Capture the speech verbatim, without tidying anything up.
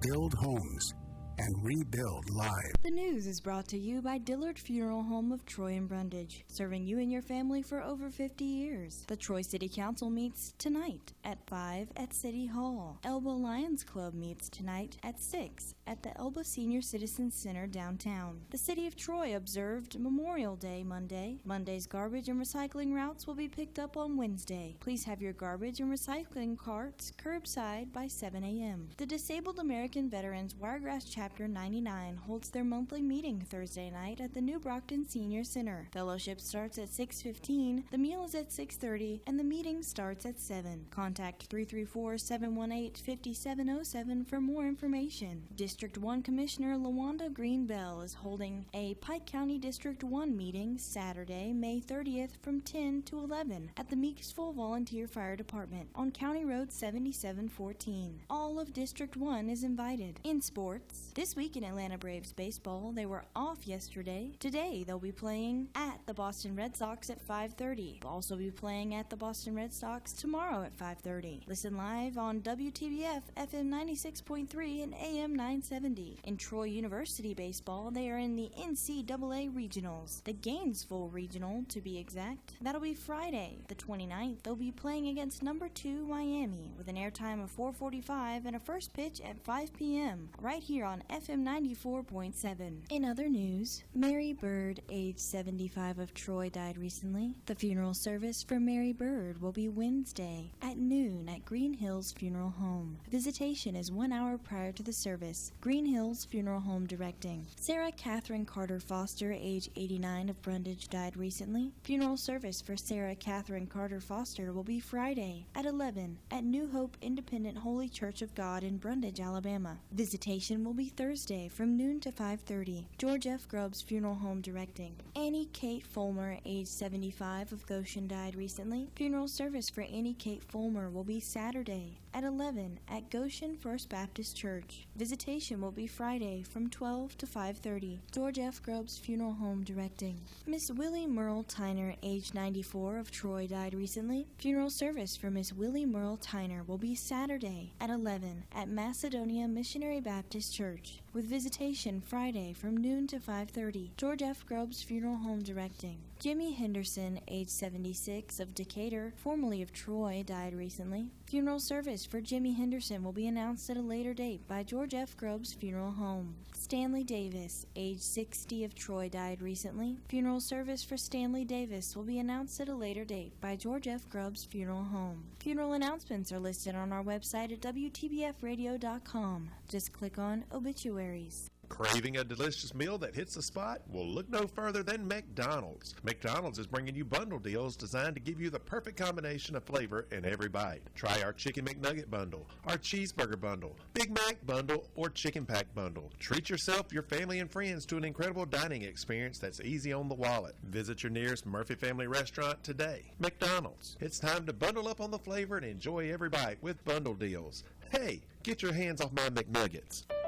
build homes and rebuild lives. The news is brought to you by Dillard Funeral Home of Troy and Brundage, serving you and your family for over fifty years. The Troy City Council meets tonight at five at City Hall. Elba Lions Club meets tonight at six at the Elba Senior Citizens Center downtown. The City of Troy observed Memorial Day Monday. Monday's garbage and recycling routes will be picked up on Wednesday. Please have your garbage and recycling carts curbside by seven a m The Disabled American Veterans Wiregrass Chapter ninety-nine holds their monthly meeting Thursday night at the New Brockton Senior Center. Fellowship starts at six fifteen, the meal is at six thirty, and the meeting starts at seven. Contact three three four, seven one eight, five seven zero seven for more information. District one Commissioner LaWanda Green Bell is holding a Pike County District one meeting Saturday, May thirtieth from ten to eleven at the Meeksville Volunteer Fire Department on County Road seventy-seven fourteen. All of District one is invited. In sports, this week in Atlanta Braves baseball, they were off yesterday. Today, they'll be playing at the Boston Red Sox at five thirty. They'll also be playing at the Boston Red Sox tomorrow at five thirty. Listen live on W T B F F M ninety-six point three and A M nine seventy. In Troy University baseball, they are in the N C double A Regionals. The Gainesville Regional, to be exact. That'll be Friday, the twenty-ninth. They'll be playing against number two Miami with an airtime of four forty-five and a first pitch at five p m right here on F M ninety-four point seven. In other news, Mary Bird, age seventy-five, of Troy, died recently. The funeral service for Mary Bird will be Wednesday at noon at Green Hills Funeral Home. Visitation is one hour prior to the service. Green Hills Funeral Home directing. Sarah Catherine Carter Foster, age eighty-nine, of Brundage, died recently. Funeral service for Sarah Catherine Carter Foster will be Friday at eleven at New Hope Independent Holy Church of God in Brundage, Alabama. Visitation will be Thursday from noon to five thirty. George F. Grubbs Funeral Home directing. Annie Kate Fulmer, age seventy-five, of Goshen, died recently. Funeral service for Annie Kate Fulmer will be Saturday at eleven at Goshen First Baptist Church. Visitation will be Friday from twelve to five thirty. George F. Grubbs Funeral Home directing. Miss Willie Merle Tyner, age ninety-four, of Troy, died recently. Funeral service for Miss Willie Merle Tyner will be Saturday at eleven at Macedonia Missionary Baptist Church, with visitation Friday from noon to five thirty. George F. Grubbs Funeral Home directing. Jimmy Henderson, age seventy-six, of Decatur, formerly of Troy, died recently. Funeral service for Jimmy Henderson will be announced at a later date by George F. Grubbs Funeral Home. Stanley Davis, age sixty, of Troy, died recently. Funeral service for Stanley Davis will be announced at a later date by George F. Grubbs Funeral Home. Funeral announcements are listed on our website at W T B F radio dot com. Just click on Obituaries. Craving a delicious meal that hits the spot? Well, look no further than McDonald's. McDonald's is bringing you bundle deals designed to give you the perfect combination of flavor in every bite. Try our Chicken McNugget bundle, our Cheeseburger bundle, Big Mac bundle, or Chicken Pack bundle. Treat yourself, your family, and friends to an incredible dining experience that's easy on the wallet. Visit your nearest Murphy Family Restaurant today. McDonald's. It's time to bundle up on the flavor and enjoy every bite with bundle deals. Hey, get your hands off my McNuggets.